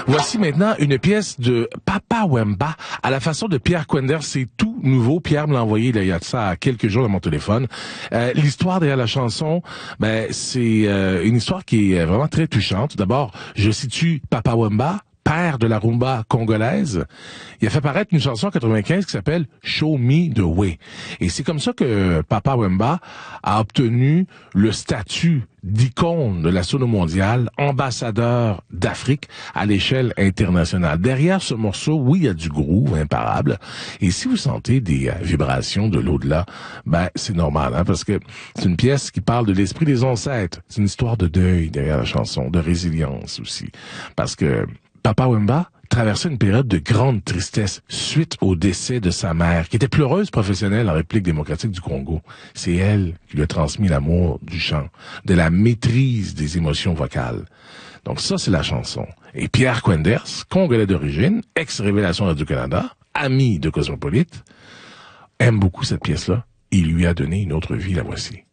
Voici maintenant une pièce de Papa Wemba à la façon de Pierre Kwender. C'est tout nouveau. Pierre me l'a envoyé il y a de ça quelques jours dans mon téléphone. L'histoire derrière la chanson, c'est une histoire qui est vraiment très touchante. D'abord, je situe Papa Wemba, père de la rumba congolaise. Il a fait paraître une chanson en 95 qui s'appelle Show Me the Way. Et c'est comme ça que Papa Wemba a obtenu le statut d'icône de la sono mondiale, ambassadeur d'Afrique à l'échelle internationale. Derrière ce morceau, oui, il y a du groove imparable. Et si vous sentez des vibrations de l'au-delà, c'est normal, hein, parce que c'est une pièce qui parle de l'esprit des ancêtres. C'est une histoire de deuil derrière la chanson, de résilience aussi. Parce que Papa Wemba traversait une période de grande tristesse suite au décès de sa mère, qui était pleureuse professionnelle en République démocratique du Congo. C'est elle qui lui a transmis l'amour du chant, de la maîtrise des émotions vocales. Donc ça, c'est la chanson. Et Pierre Kwenders, Congolais d'origine, ex-révélation Radio-Canada, ami de Cosmopolite, aime beaucoup cette pièce-là. Il lui a donné une autre vie, la voici.